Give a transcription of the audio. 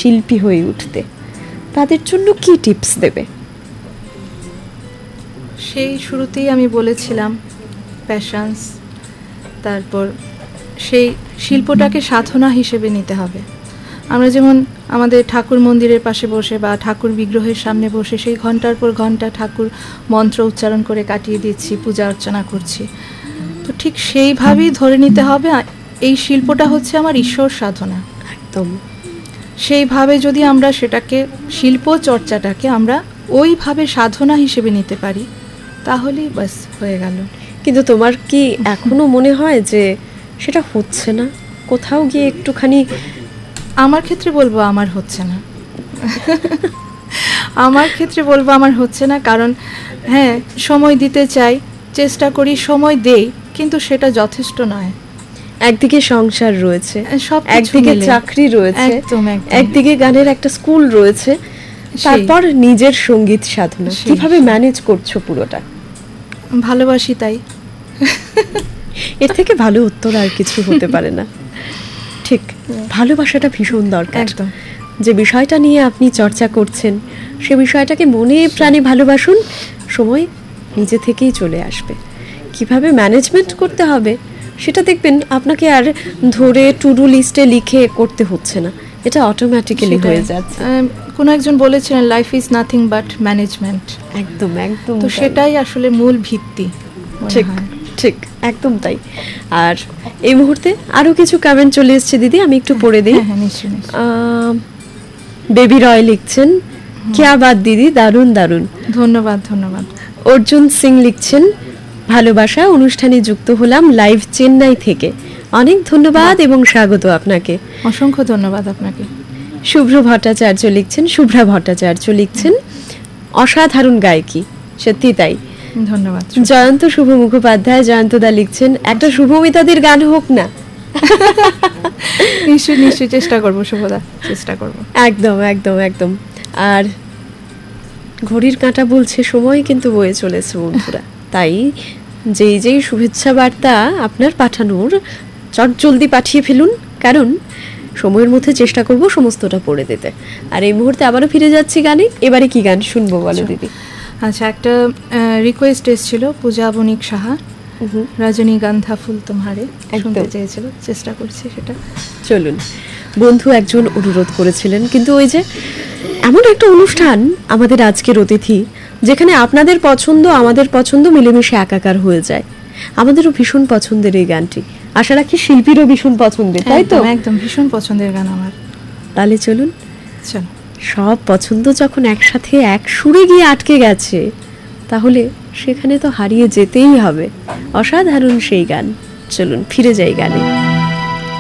শিল্পী হয়ে উঠতে, তাদের জন্য কি টিপস দেবে? সেই শুরুতেই আমি বলেছিলাম প্যাশন্স, তারপর সেই শিল্পটাকে সাধনা হিসেবে নিতে হবে। আমরা যেমন আমাদের ঠাকুর মন্দিরের পাশে বসে বা ঠাকুর বিগ্রহের সামনে বসে সেই ঘন্টার পর ঘন্টা ঠাকুর মন্ত্র উচ্চারণ করে কাটিয়ে দিচ্ছি, পূজা অর্চনা করছি, তো ঠিক সেইভাবেই ধরে নিতে হবে এই শিল্পটা হচ্ছে আমার ঈশ্বর সাধনা। একদম সেইভাবে যদি আমরা সেটাকে শিল্প চর্চাটাকে আমরা ওইভাবে সাধনা হিসেবে নিতে পারি তাহলেই বাস হয়ে গেল। কিন্তু তোমার কি এখনো মনে হয় যে সেটা হচ্ছে না? কোথাও গিয়ে একটুখানি, আমার ক্ষেত্রে বলবো আমার হচ্ছে না আমার ক্ষেত্রে বলবো আমার হচ্ছে না, কারণ হ্যাঁ সময় দিতে চাই, চেষ্টা করি, সময় দেই, কিন্তু সেটা যথেষ্ট নয়। একদিকে সংসার রয়েছে, সব একদিকে চাকরি রয়েছে, একদম একদিকে গানের একটা স্কুল রয়েছে, তারপর নিজের সঙ্গীত সাধনা। কিভাবে ম্যানেজ করছো পুরোটা? ভালোবাসি তাই। এর থেকে ভালো উত্তর আর কিছু হতে পারে না। ঠিক, ভালোবাসাটা ভীষণ দরকার। একদম। যে বিষয়টা নিয়ে আপনি চর্চা করছেন সে বিষয়টাকে মনে প্রাণে ভালোবাসুন, সময় নিজে থেকেই চলে আসবে। কিভাবে ম্যানেজমেন্ট করতে হবে সেটা দেখবেন আপনাকে আর ধরে টু ডু লিস্টে লিখে করতে হচ্ছে না, এটা অটোমেটিক্যালি হয়ে যাচ্ছে। কোনো একজন বলেছিলেন life is nothing but management. একদম একদম, তো সেটাই আসলে মূল ভিত্তি। ঠিক ঠিক, একদম তাই। আর এই মুহূর্তে আরো কিছু কমেন্ট চলে এসেছে দিদি, আমি একটু পড়ে দিই। বেবি রয় লিখছেন, কিয়া বাত দিদি, দারুণ দারুণ। ধন্যবাদ ধন্যবাদ। অর্জুন সিং লিখছেন, ভালোবাসা অনুষ্ঠানে যুক্ত হলাম লাইভ চেন্নাই থেকে, অনেক ধন্যবাদ এবং স্বাগত আপনাকে। অসংখ্য ধন্যবাদ আপনাকে। শুভ্র ভট্টাচার্য লিখছেন, শুভ্রা ভট্টাচার্য লিখছেন, অসাধারণ গায়কী, সত্যি তাই, ধন্যবাদ। জয়ন্ত শুভ মুখোপাধ্যায়, জয়ন্তদা লিখছেন, একটা শুভমিতাদির গান হোক না। নিশ্চয়ই নিশ্চয়ই চেষ্টা করবো শুভদা, চেষ্টা করবো। একদম একদম একদম। আর ঘড়ির কাঁটা বলছে সময় কিন্তু বয়ে চলেছে বন্ধুরা, তাই যেই যেই শুভেচ্ছা বার্তা আপনার পাঠানোর চটজলদি পাঠিয়ে ফেলুন, কারণ সময়ের মধ্যে চেষ্টা করব সমস্তটা পড়ে দিতে। আর এই মুহূর্তে আবারও ফিরে যাচ্ছি গানে। এবারে কি গান শুনবো বলো দিদি? আচ্ছা, একটা রিকোয়েস্ট এসেছিল পূজা বণিক সাহা, রজনীগন্ধা ফুল তোমারে শুনতে চেয়েছিল, চেষ্টা করছি সেটা। চলুন, বন্ধু একজন অনুরোধ করেছিলেন, কিন্তু ওই যে এমন একটা অনুষ্ঠান আমাদের আজকের অতিথি, যেখানে আপনাদের পছন্দ আমাদের পছন্দ মিলেমিশে একাকার হয়ে যায়। আমাদেরও ভীষণ পছন্দের এই গানটি, আশা রাখি শিল্পীরও ভীষণ পছন্দের, তাই তো? একদম ভীষণ পছন্দের গান আমার। তাহলে চলুন, চলো। সব পছন্দ যখন একসাথে এক সুরে গিয়ে আটকে গেছে, তাহলে সেখানে তো হারিয়ে যেতেই হবে। অসাধারণ সেই গান, চলুন ফিরে যাই গানে।